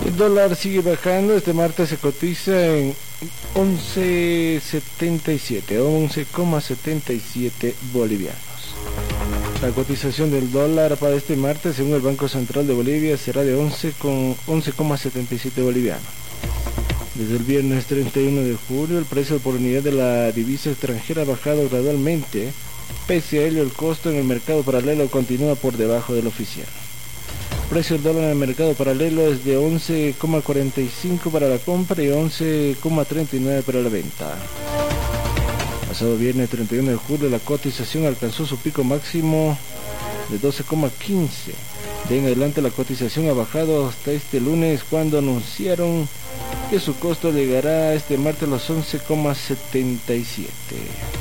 El dólar sigue bajando, este martes se cotiza en 11.77 bolivianos. La cotización del dólar para este martes, según el Banco Central de Bolivia, será de 11,77 bolivianos. Desde el viernes 31 de julio, el precio por unidad de la divisa extranjera ha bajado gradualmente. Pese a ello, el costo en el mercado paralelo continúa por debajo del oficial. El precio del dólar en el mercado paralelo es de 11,45 para la compra y 11,39 para la venta. Pasado viernes 31 de julio, la cotización alcanzó su pico máximo de 12,15. De en adelante la cotización ha bajado hasta este lunes, cuando anunciaron que su costo llegará este martes a los 11,77.